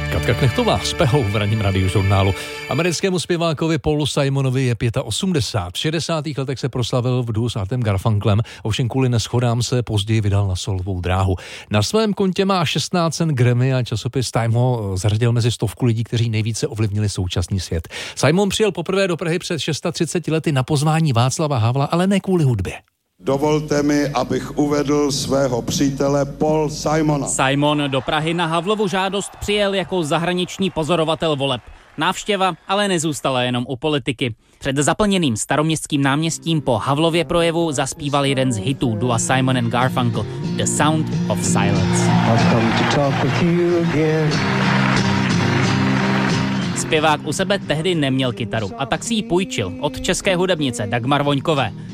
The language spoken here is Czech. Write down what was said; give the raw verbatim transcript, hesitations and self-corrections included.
Katka Knechtová s Pehou v ranním radiožurnálu. Americkému zpěvákovi Paulu Simonovi je osmdesát pět. V šedesátých letech se proslavil v duo s Artem Garfunklem, ovšem kvůli neschodám se později vydal na solovou dráhu. Na svém kontě má šestnáct cen Grammy a časopis Time ho zařadil mezi stovku lidí, kteří nejvíce ovlivnili současný svět. Simon přijel poprvé do Prahy před třiceti šesti lety na pozvání Václava Havla, ale ne kvůli hudbě. Dovolte mi, abych uvedl svého přítele Paul Simona. Simon do Prahy na Havlovu žádost přijel jako zahraniční pozorovatel voleb. Návštěva ale nezůstala jenom u politiky. Před zaplněným Staroměstským náměstím po Havlově projevu zaspíval jeden z hitů dua Simon and Garfunkel, The Sound of Silence. Zpěvák u sebe tehdy neměl kytaru a tak si ji půjčil od české hudebnice Dagmar Voňkové.